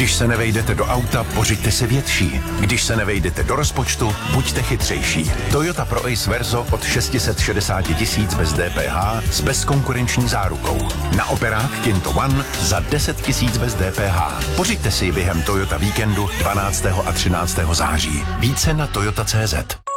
Když se nevejdete do auta, pořiďte si větší. Když se nevejdete do rozpočtu, buďte chytřejší. Toyota Pro Ace Verso od 660 000 bez DPH s bezkonkurenční zárukou. Na operák Kinto One za 10 000 bez DPH. Pořiďte si ji během Toyota víkendu 12. a 13. září. Více na toyota.cz.